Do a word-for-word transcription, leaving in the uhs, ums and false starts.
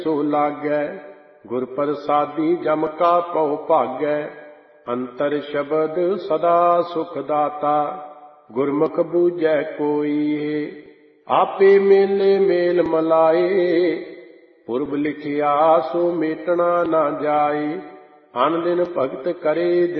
ਸੋ ਲਾਗੈ। ਗੁਰ ਪ੍ਰਸਾਦੀ ਜਮ ਕਾ ਪਉ ਭਾਗੈ। ਅੰਤਰ ਸ਼ਬਦ ਸਦਾ ਸੁਖ ਦਾਤਾ। ਗੁਰਮੁਖ ਬੂਝੈ ਕੋਇ। ਆਪੇ ਮੇਲੇ ਮੇਲ ਮਲਾਏ। ਪੁਰਬ ਲਿਖਿਆ ਸੋ ਮੇਟਣਾ ਨਾ ਜਾਏ। ਅਨ ਦਿਨ ਭਗਤ ਕਰੇ